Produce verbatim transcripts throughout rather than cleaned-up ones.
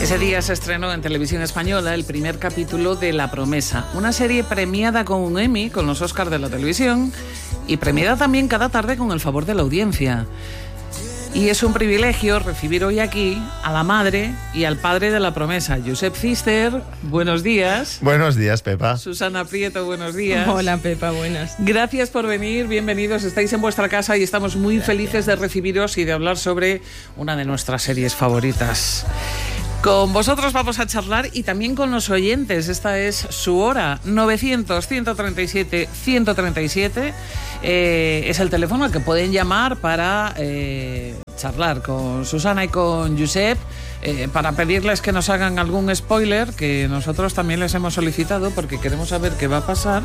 Ese día se estrenó en Televisión Española el primer capítulo de La Promesa, una serie premiada con un Emmy, con los Oscars de la televisión, y premiada también cada tarde con el favor de la audiencia. Y es un privilegio recibir hoy aquí a la madre y al padre de La Promesa, Josep Cister. Buenos días. Buenos días, Pepa. Susana Prieto, buenos días. Hola, Pepa, buenas. Gracias por venir, bienvenidos. Estáis en vuestra casa y estamos muy Gracias. felices de recibiros y de hablar sobre una de nuestras series favoritas. Con vosotros vamos a charlar y también con los oyentes. Esta es su hora. novecientos, ciento treinta y siete, ciento treinta y siete eh, es el teléfono al que pueden llamar para eh, charlar con Susana y con Josep, eh, para pedirles que nos hagan algún spoiler, que nosotros también les hemos solicitado porque queremos saber qué va a pasar.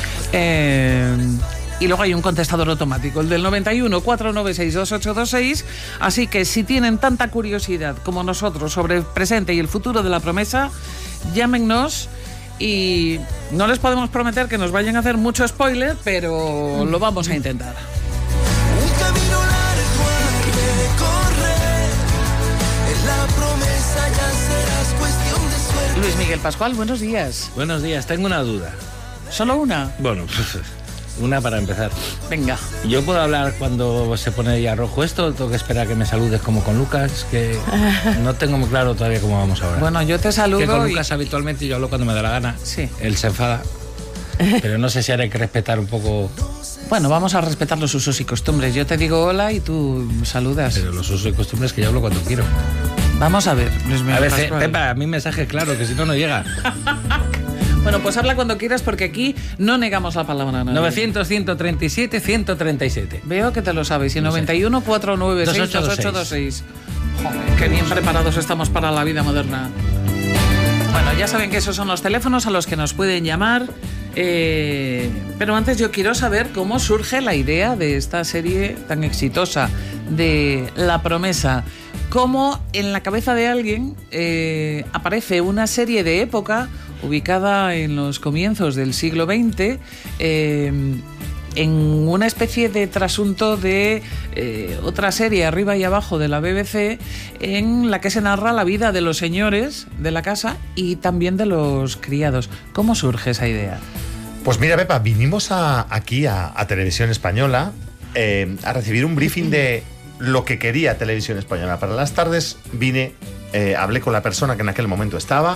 Eh, Y luego hay un contestador automático, el del noventa y uno, cuatrocientos noventa y seis, veintiocho veintiséis. Así que si tienen tanta curiosidad como nosotros sobre el presente y el futuro de La Promesa, llámennos. Y no les podemos prometer que nos vayan a hacer mucho spoiler, pero lo vamos a intentar. Un camino largo hay que correr. En La Promesa ya serás cuestión de suerte. Luis Miguel Pascual, buenos días. Buenos días, tengo una duda. ¿Solo una? Bueno, una para empezar. Venga. ¿Yo puedo hablar cuando se pone ya rojo esto? ¿Tengo que esperar a que me saludes como con Lucas? Que no tengo muy claro todavía cómo vamos a hablar. Bueno, yo te saludo. Que con y... Lucas habitualmente yo hablo cuando me da la gana. Sí. Él se enfada. Pero no sé si haré que respetar un poco. Bueno, vamos a respetar los usos y costumbres. Yo te digo hola y tú saludas. Pero los usos y costumbres que yo hablo cuando quiero. Vamos a ver, Luis Miguel A veces, Pascual. Pepa, a mí mensaje claro, que si no, no llega. Bueno, pues habla cuando quieras porque aquí no negamos la palabra a nadie. novecientos, ciento treinta y siete, ciento treinta y siete. Veo que te lo sabes. Y noventa y uno, cuatrocientos noventa y seis, veintiocho veintiséis. Joder, qué bien preparados estamos para la vida moderna. Bueno, ya saben que esos son los teléfonos a los que nos pueden llamar. Eh, pero antes yo quiero saber cómo surge la idea de esta serie tan exitosa de La Promesa. Cómo en la cabeza de alguien eh, aparece una serie de época ubicada en los comienzos del siglo veinte, eh, en una especie de trasunto de eh, otra serie arriba y abajo de la B B C, en la que se narra la vida de los señores de la casa y también de los criados. ¿Cómo surge esa idea? Pues mira, Pepa, vinimos a, aquí a, a Televisión Española eh, a recibir un briefing de lo que quería Televisión Española. Para las tardes vine, eh, hablé con la persona que en aquel momento estaba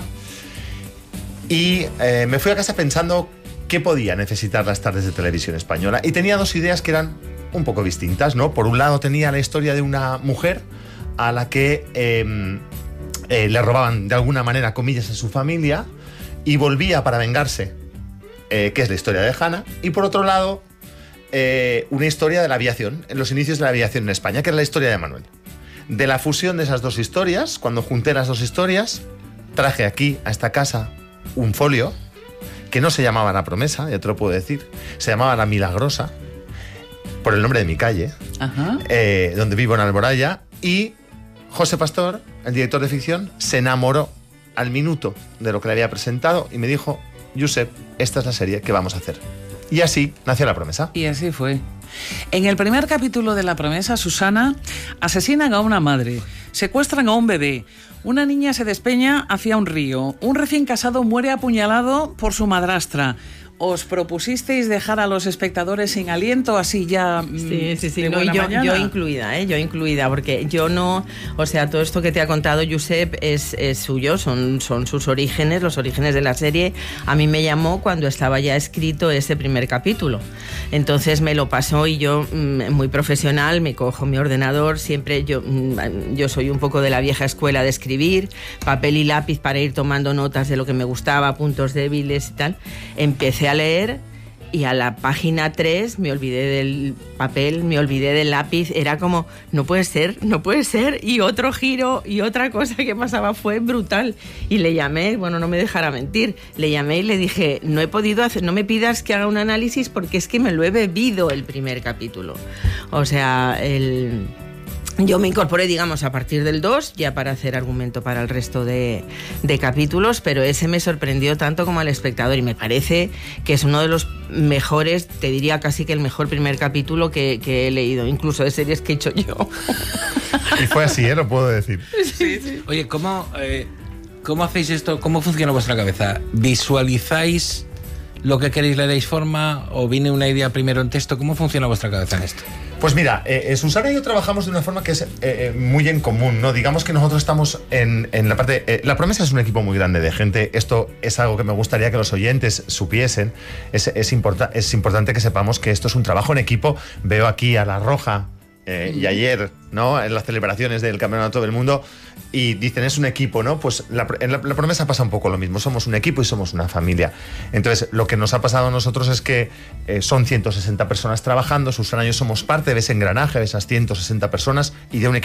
y eh, me fui a casa pensando qué podía necesitar las tardes de Televisión Española. Y tenía dos ideas que eran un poco distintas, ¿no? Por un lado tenía la historia de una mujer a la que eh, eh, le robaban de alguna manera, comillas, a su familia y volvía para vengarse, eh, que es la historia de Hannah. Y por otro lado, eh, una historia de la aviación, en los inicios de la aviación en España, que es la historia de Manuel. De la fusión de esas dos historias, cuando junté las dos historias, traje aquí, a esta casa, un folio que no se llamaba La Promesa, ya te lo puedo decir, se llamaba La Milagrosa, por el nombre de mi calle, Ajá. Eh, donde vivo en Alboraya, y José Pastor, el director de ficción, se enamoró al minuto de lo que le había presentado y me dijo: Josep, esta es la serie que vamos a hacer. Y así nació La Promesa. Y así fue. En el primer capítulo de La Promesa, Susana, asesinan a una madre, secuestran a un bebé, una niña se despeña hacia un río, un recién casado muere apuñalado por su madrastra. ¿Os propusisteis dejar a los espectadores sin aliento así ya? Sí, sí, sí, de no, buena yo, mañana? yo incluida, ¿eh? Yo incluida, porque yo no, o sea, todo esto que te ha contado Josep es, es suyo, son, son sus orígenes, los orígenes de la serie. A mí me llamó cuando estaba ya escrito ese primer capítulo, entonces me lo pasó y yo, muy profesional, me cojo mi ordenador, siempre yo, yo soy un poco de la vieja escuela de escribir, papel y lápiz para ir tomando notas de lo que me gustaba, puntos débiles y tal. Empecé a leer y a la página tres me olvidé del papel, me olvidé del lápiz, era como, no puede ser, no puede ser, y otro giro y otra cosa que pasaba fue brutal. Y le llamé, bueno, no me dejara mentir, le llamé y le dije, no he podido hacer, no me pidas que haga un análisis porque es que me lo he bebido el primer capítulo. O sea, el... Yo me incorporé, digamos, a partir del dos, ya para hacer argumento para el resto de, de capítulos, pero ese me sorprendió tanto como al espectador y me parece que es uno de los mejores, te diría casi que el mejor primer capítulo que, que he leído, incluso de series que he hecho yo. Y fue así, ¿eh? Lo puedo decir. Sí, sí. Oye, ¿cómo...? Eh, ¿Cómo hacéis esto? ¿Cómo funciona vuestra cabeza? ¿Visualizáis lo que queréis, le dais forma o viene una idea primero en texto? ¿Cómo funciona vuestra cabeza en esto? Pues mira, eh, Susana y yo trabajamos de una forma que es eh, muy en común, ¿no? Digamos que nosotros estamos en, en la parte... Eh, La Promesa es un equipo muy grande de gente. Esto es algo que me gustaría que los oyentes supiesen. Es, es, importa, es importante que sepamos que esto es un trabajo en equipo. Veo aquí a La Roja eh, y ayer, ¿no? En las celebraciones del Campeonato del Mundo, y dicen es un equipo, ¿no? Pues la, en la, la Promesa pasa un poco lo mismo. Somos un equipo y somos una familia. Entonces, lo que nos ha pasado a nosotros es que eh, son ciento sesenta personas trabajando. Susana y yo somos parte de ese engranaje, de esas ciento sesenta personas y de un equipo